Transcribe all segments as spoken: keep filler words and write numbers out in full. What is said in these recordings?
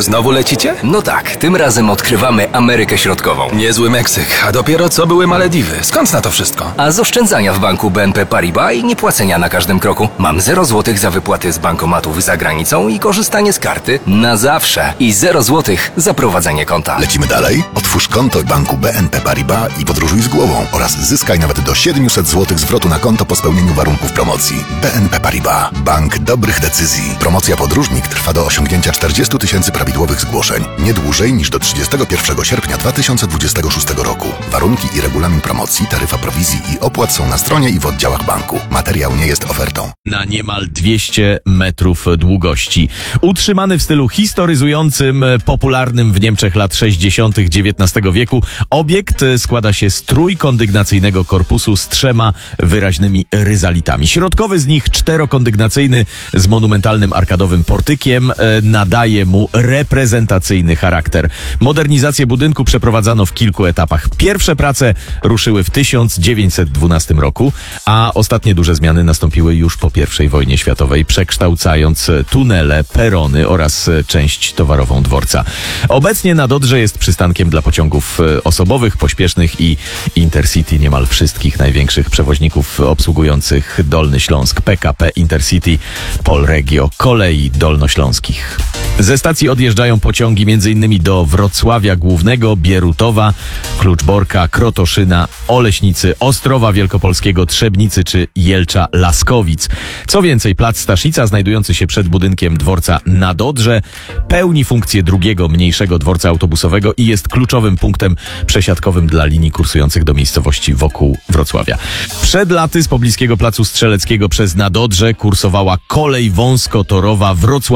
Znowu lecicie? No tak, tym razem odkrywamy Amerykę Środkową. Niezły Meksyk, a dopiero co były Malediwy. Skąd na to wszystko? A z oszczędzania w banku B N P Paribas i niepłacenia na każdym kroku. Mam zero złotych za wypłaty z bankomatów za granicą i korzystanie z karty na zawsze. I zero złotych za prowadzenie konta. Lecimy dalej? Otwórz konto w banku B N P Paribas i podróżuj z głową oraz zyskaj nawet do siedemset złotych zwrotu na konto po spełnieniu warunków promocji. B N P Paribas. Bank dobrych decyzji. Promocja Podróżnik trwa do osiągnięcia czterdziestu tysięcy prawidłowych zgłoszeń. Nie dłużej niż do trzydziestego pierwszego sierpnia dwa tysiące dwudziestego szóstego roku. Warunki i regulamin promocji, taryfa prowizji i opłat są na stronie i w oddziałach banku. Materiał nie jest ofertą. Na niemal dwieście metrów długości. Utrzymany w stylu historyzującym, popularnym w Niemczech lat sześćdziesiątych dziewiętnastego wieku, obiekt składa się z trójkondygnacyjnego korpusu z trzema wyraźnymi ryzalitami. Środkowy z nich, czterokondygnacyjny z monumentalnym arkadowym portykiem, nadaje mu reprezentacyjny charakter. Modernizację budynku przeprowadzano w kilku etapach. Pierwsze prace ruszyły w tysiąc dziewięćset dwunastym roku, a ostatnie duże zmiany nastąpiły już po pierwszej wojnie światowej, przekształcając tunele, perony oraz część towarową dworca. Obecnie na Dodrze jest przystankiem dla pociągów osobowych, pośpiesznych i Intercity niemal wszystkich największych przewoźników obsługujących Dolny Śląsk, P K P Intercity, Polregio, Kolei Dolnośląskich. Ze stacji odjeżdżają pociągi m.in. do Wrocławia Głównego, Bierutowa, Kluczborka, Krotoszyna, Oleśnicy, Ostrowa Wielkopolskiego, Trzebnicy czy Jelcza-Laskowic. Co więcej, plac Staszica, znajdujący się przed budynkiem dworca na Dodrze, pełni funkcję drugiego, mniejszego dworca autobusowego i jest kluczowym punktem przesiadkowym dla linii kursujących do miejscowości wokół Wrocławia. Przed laty z pobliskiego placu Strzeleckiego przez Nadodrze kursowała kolej wąskotorowa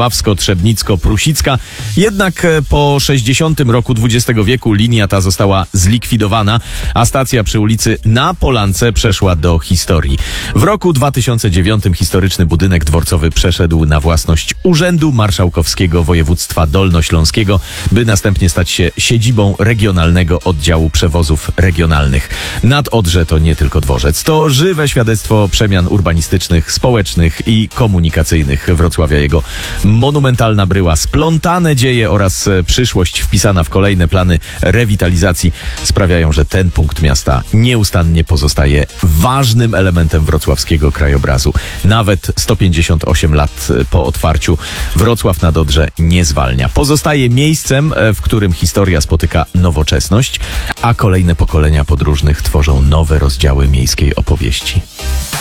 wrocławsko-trzebnicko-prusicka, jednak po sześćdziesiątym roku dwudziestego wieku linia ta została zlikwidowana, a stacja przy ulicy Na Polance przeszła do historii. W roku dwa tysiące dziewiątym historyczny budynek dworcowy przeszedł na własność Urzędu Marszałkowskiego Województwa Dolnośląskiego, by następnie stać się siedzibą Regionalnego Oddziału Przewozów Regionalnych. Nadodrze to nie tylko dworzec, to żywe świadectwo przemian urbanistycznych, społecznych i komunikacyjnych Wrocławia. Jego monumentalna bryła, splątane dzieje oraz przyszłość wpisana w kolejne plany rewitalizacji sprawiają, że ten punkt miasta nieustannie pozostaje ważnym elementem wrocławskiego krajobrazu. Nawet sto pięćdziesiąt osiem lat po otwarciu Wrocław na Dodrze nie zwalnia. Pozostaje miejscem, w którym historia spotyka nowoczesność, a kolejne pokolenia podróżnych tworzą nowe rozdziały miejskiej opowieści.